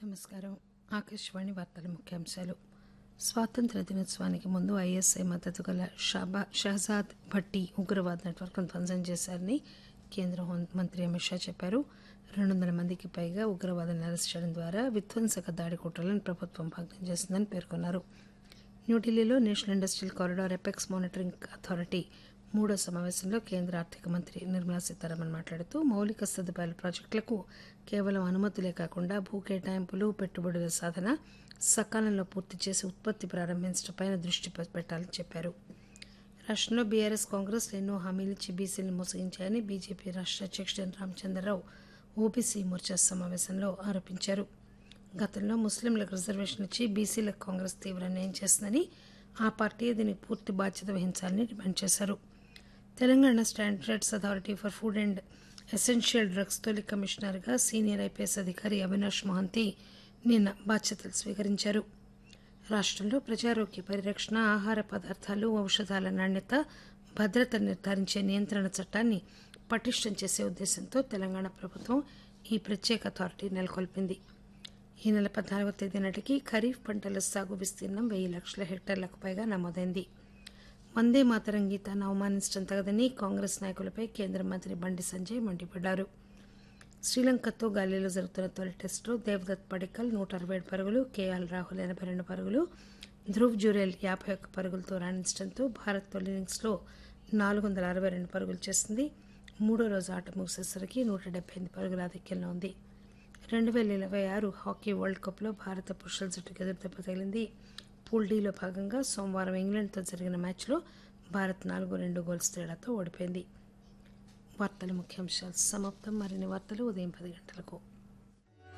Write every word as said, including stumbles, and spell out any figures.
నమస్కారం. ఆకాశవాణి వార్తల ముఖ్యాంశాలు. స్వాతంత్ర్య దినోత్సవానికి ముందు ఐఎస్ఐ మద్దతు గల షాబా షహజాద్ భట్టి ఉగ్రవాద నెట్వర్క్ను ధ్వంసం చేశారని కేంద్ర హోంమంత్రి అమిత్ షా చెప్పారు. రెండు వందల మందికి పైగా ఉగ్రవాదులను అరెస్ట్ చేయడం ద్వారా విధ్వంసక దాడి కుట్రలను ప్రభుత్వం భగ్నం చేసిందని పేర్కొన్నారు. న్యూఢిల్లీలో national industrial corridor apex monitoring authority మూడో సమావేశంలో కేంద్ర ఆర్థిక మంత్రి నిర్మలా సీతారామన్ మాట్లాడుతూ మౌలిక సదుపాయాల ప్రాజెక్టులకు కేవలం అనుమతులే కాకుండా భూ కేటాయింపులు, పెట్టుబడుల సాధన సకాలంలో పూర్తి చేసి ఉత్పత్తి ప్రారంభించడంపై దృష్టి పెట్టాలని చెప్పారు. రాష్టంలో బీఆర్ఎస్, కాంగ్రెస్ ఎన్నో హామీలిచ్చి బీసీలను మోసగించాయని బీజేపీ రాష్ట అధ్యక్షుడు రామచంద్రరావు ఓబీసీ మోర్చా సమావేశంలో ఆరోపించారు. గతంలో ముస్లింలకు రిజర్వేషన్ ఇచ్చి బీసీలకు కాంగ్రెస్ తీవ్ర అన్యాయం చేసిందని, ఆ పార్టీ దీనికి పూర్తి బాధ్యత వహించాలని డిమాండ్ చేశారు. Telangana standards authority for food and essential drugs తొలి కమిషనర్గా సీనియర్ ఐపీఎస్ అధికారి అవినాష్ మహంతి నిన్న బాధ్యతలు స్వీకరించారు. రాష్టంలో ప్రజారోగ్య పరిరక్షణ, ఆహార పదార్థాలు, ఔషధాల నాణ్యత, భద్రత నిర్ధారించే నియంత్రణ చట్టాన్ని పటిష్టం చేసే ఉద్దేశంతో తెలంగాణ ప్రభుత్వం ఈ ప్రత్యేక అథారిటీ నెలకొల్పింది. ఈ నెల పద్నాలుగో తేదీ నాటికి ఖరీఫ్ పంటల సాగు విస్తీర్ణం వెయ్యి లక్షల హెక్టార్లకు పైగా నమోదైంది. వందే మాతరం గీతాన్ని అవమానించడం తగదని కాంగ్రెస్ నాయకులపై కేంద్ర మంత్రి బండి సంజయ్ మండిపడ్డారు. శ్రీలంకతో గాలిలో జరుగుతున్న తొలి టెస్టులో దేవదత్ పడిక్కల్ నూట అరవై ఏడు పరుగులు, కేఎల్ రాహుల్ ఎనభై రెండు పరుగులు, ధ్రువ్ జురేల్ యాభై ఒక్క పరుగులతో రాణించడంతో భారత్ తొలి ఇన్నింగ్స్లో నాలుగు వందల అరవై రెండు పరుగులు చేసింది. మూడో రోజు ఆట ముగిసేసరికి నూట డెబ్బై ఎనిమిది పరుగుల ఆధిక్యంలో ఉంది. రెండు వేల ఇరవై ఆరు హాకీ వరల్డ్ కప్లో భారత పురుషుల జట్టుకు ఎదురుదెబ్బ తగిలింది. పూల్ డీలో భాగంగా సోమవారం ఇంగ్లాండ్తో జరిగిన మ్యాచ్లో భారత్ నాలుగు రెండు గోల్స్ తేడాతో ఓడిపోయింది. వార్తల ముఖ్యాంశాలు సమాప్తం. మరిన్ని వార్తలు ఉదయం పది గంటలకు.